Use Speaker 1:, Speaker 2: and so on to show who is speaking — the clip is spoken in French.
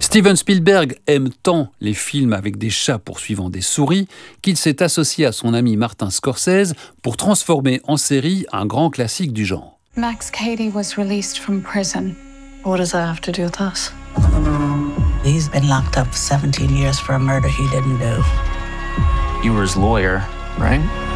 Speaker 1: Steven Spielberg aime tant les films avec des chats poursuivant des souris qu'il s'est associé à son ami Martin Scorsese pour transformer en série un grand classique du genre.
Speaker 2: Max Cady was released from prison.
Speaker 3: What does that have to do with us?
Speaker 4: He's been locked up for 17 years for a murder he didn't do.
Speaker 5: You were his lawyer, right?